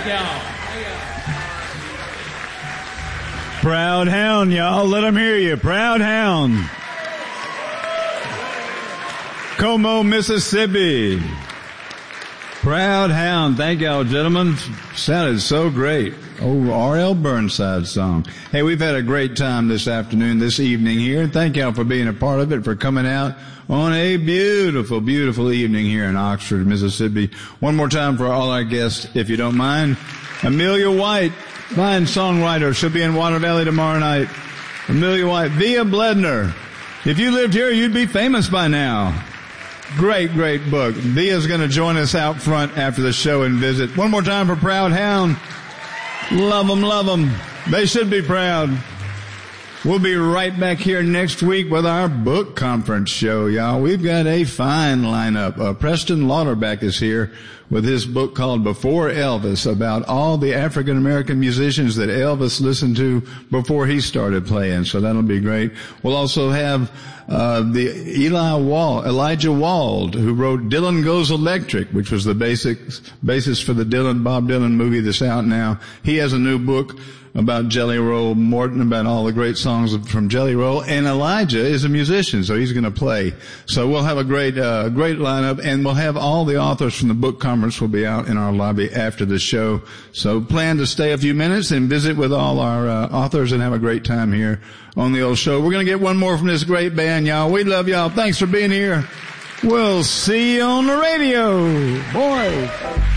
Thank y'all. Proud Hound, y'all. Let them hear you. Proud Hound. Como, Mississippi. Proud Hound. Thank y'all, gentlemen. Sounded so great. Oh, R.L. Burnside song. Hey, we've had a great time this afternoon, this evening here. Thank y'all for being a part of it, for coming out on a beautiful, beautiful evening here in Oxford, Mississippi. One more time for all our guests, if you don't mind. Amelia White, fine songwriter. She'll be in Water Valley tomorrow night. Amelia White. Via Bledner. If you lived here, you'd be famous by now. Great, great book. Via's going to join us out front after the show and visit. One more time for Proud Hound. Love them, love them. They should be proud. We'll be right back here next week with our book conference show, y'all. We've got a fine lineup. Preston Lauterbach is here with his book called Before Elvis, about all the African-American musicians that Elvis listened to before he started playing. So that'll be great. We'll also have Elijah Wald, who wrote Dylan Goes Electric, which was the basis for the Bob Dylan movie that's out now. He has a new book about Jelly Roll Morton, about all the great songs from Jelly Roll. And Elijah is a musician, so he's going to play. So we'll have a great lineup, and we'll have all the authors from the book conference will be out in our lobby after the show. So plan to stay a few minutes and visit with all our authors and have a great time here on the old show. We're going to get one more from this great band, y'all. We love y'all. Thanks for being here. We'll see you on the radio. Boys.